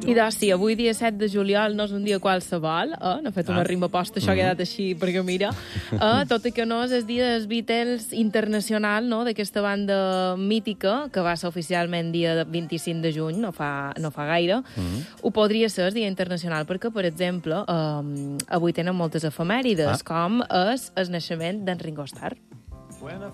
I doncs sí, avui dia 7 de juliol no és un dia qualsevol, no he fet una rima posta, això ha quedat així, perquè mira, tot i que no és el dia dels Beatles internacional, no?, d'aquesta banda mítica, que va ser oficialment dia 25 de juny, no fa gaire, ho podria ser el dia internacional, perquè, per exemple, avui tenen moltes efemèrides, com és el naixement d'en Ringo Starr.